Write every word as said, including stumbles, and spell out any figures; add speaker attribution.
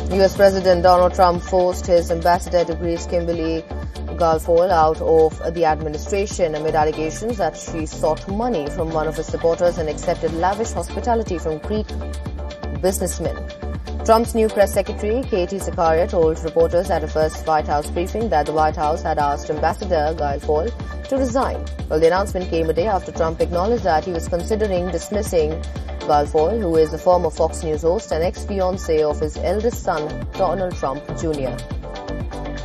Speaker 1: U S President Donald Trump forced his ambassador to Greece, Kimberly Guilfoyle, out of the administration amid allegations that she sought money from one of his supporters and accepted lavish hospitality from Greek businessmen. Trump's new press secretary, Katie Zakaria, told reporters at a first White House briefing that the White House had asked Ambassador Guilfoyle to resign. Well, the announcement came a day after Trump acknowledged that he was considering dismissing Guilfoyle, who is a former Fox News host and ex-fiancée of his eldest son, Donald Trump Junior